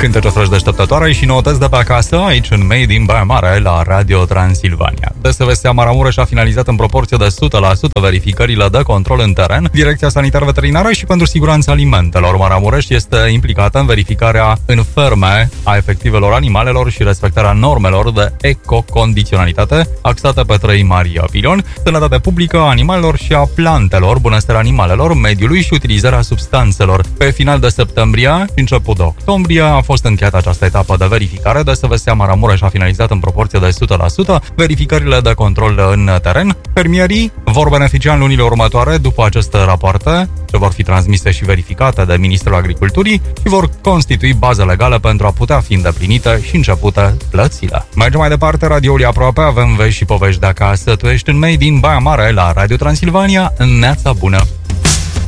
Cântece fresh deșteptătoare și noutăți de pe acasă, aici în Made in Baia Mare, la Radio Transilvania. DSVSA Maramureș a finalizat în proporție de 100% verificările de control în teren. Direcția Sanitar-Veterinară și pentru Siguranța Alimentelor Maramureș este implicată în verificarea în ferme a efectivelor animalelor și respectarea normelor de ecocondiționalitate, axate pe 3 mari piloni: sănătatea publică a animalelor și a plantelor, bunăstarea animalelor, mediului și utilizarea substanțelor. Pe final de septembrie și început de octombrie a fost încheiată această etapă de verificare. DSVSA Maramureș a finalizat în proporție de 100% verificările de control în teren. Fermierii vor beneficia în lunile următoare după aceste rapoarte, ce vor fi transmise și verificate de Ministrul Agriculturii și vor constitui bază legală pentru a putea fi îndeplinite și începute plățile. Mergem mai departe, radioul e aproape, avem vești și povești de acasă. Tu ești în Made in Baia Mare la Radio Transilvania. Neața bună!